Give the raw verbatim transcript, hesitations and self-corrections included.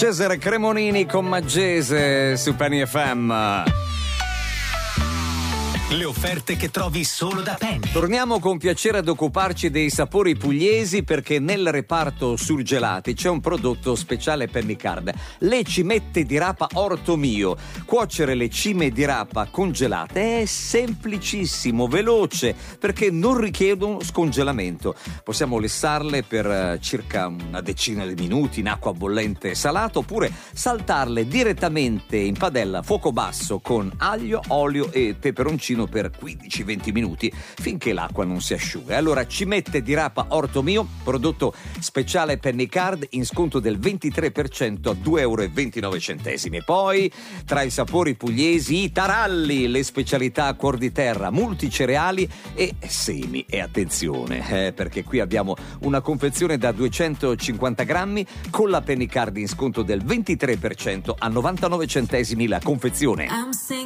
Cesare Cremonini con Maggese su Penny F M. Le offerte che trovi solo da Penny. Torniamo con piacere ad occuparci dei sapori pugliesi, perché nel reparto surgelati c'è un prodotto speciale Penny Card: le cimette di rapa Orto Mio. Cuocere le cime di rapa congelate è semplicissimo, veloce, perché non richiedono scongelamento. Possiamo lessarle per circa una decina di minuti in acqua bollente e salata, oppure saltarle direttamente in padella a fuoco basso con aglio, olio e peperoncino per quindici venti minuti, finché l'acqua non si asciuga. Allora, cimette di rapa Orto Mio, prodotto speciale Penny Card, in sconto del ventitré per cento a due e ventinove centesimi. E poi, tra i sapori pugliesi, i taralli, le specialità a cuor di terra, multicereali e semi. E attenzione, eh, perché qui abbiamo una confezione da duecentocinquanta grammi con la Penny Card in sconto del ventitré per cento a novantanove centesimi la confezione.